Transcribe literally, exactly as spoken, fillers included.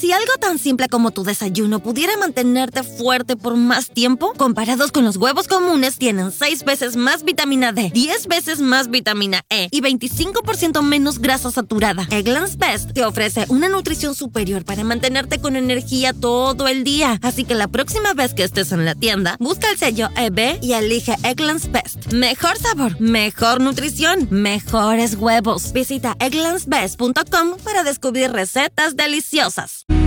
Si algo tan simple como tu desayuno pudiera mantenerte fuerte por más tiempo, comparados con los huevos comunes, tienen seis veces más vitamina D, diez veces más vitamina E y veinticinco por ciento menos grasa saturada. Eggland's Best te ofrece una nutrición superior para mantenerte con energía todo el día. Así que la próxima vez que estés en la tienda, busca el sello E B y elige Eggland's Best. Mejor sabor, mejor nutrición, mejores huevos. Visita egglands best punto com para descubrir recetas deliciosas.